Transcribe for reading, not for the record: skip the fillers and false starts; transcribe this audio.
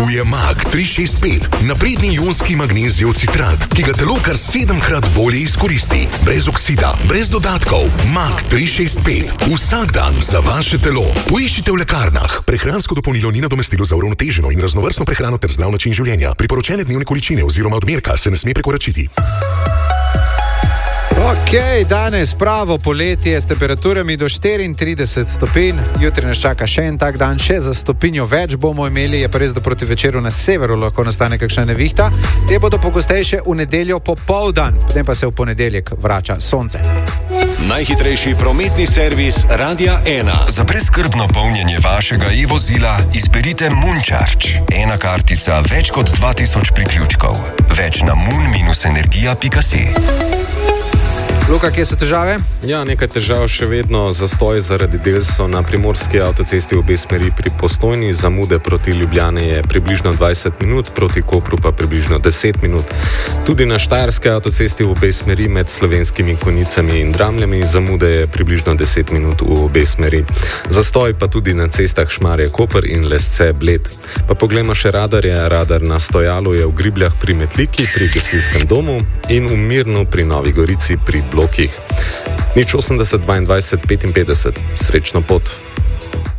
Tu je Mag 365, napredni ionski magnezijev citrat, ki ga telo kar 7-krat bolje izkoristi. Brez oksida, brez dodatkov. Mag 365. Vsak dan za vaše telo. Poiščite v lekarnah. Prehransko dopolnilo ni nadomestilo za uravnoteženo in raznovrstno prehrano ter zdrav način življenja. Priporočene dnevne količine oziroma odmerka se ne sme prekoračiti. Ok, danes pravo poletje s temperaturami do 34 stopinj. Jutri nas čaka še en tak dan, še za stopinjo več bomo imeli. Je pa res, da proti večeru na severu lahko nastane kakšna nevihta. Te bodo pogostejše v nedeljo popoldan, potem pa se v ponedeljek vrača sonce. Najhitrejši prometni servis Radia 1. Za brezskrbno polnjenje vašega e-vozila izberite Moon-Charge. Ena kartica, več kot 2000 priključkov. Več na moon-energija.si. Luka, kje so težave? Ja, nekaj težav še vedno. Zastoj zaradi del so na primorski avtocesti v obe smeri pri Postojni. Zamude proti Ljubljani je približno 20 minut, proti Kopru pa približno 10 minut. Tudi na štajerski avtocesti v obe smeri med Slovenskimi Konjicami in Dramljami zamude je približno 10 minut v obe smeri. Zastoj pa tudi na cestah Šmarje-Koper in Lesce-Bled. Pa poglejmo še radarje. Radar na stojalu je v Gribljah pri Metliki, pri gasilskem domu in v Mirnu pri Novi Gorici pri Blokih. 080 22 55. Srečno pot.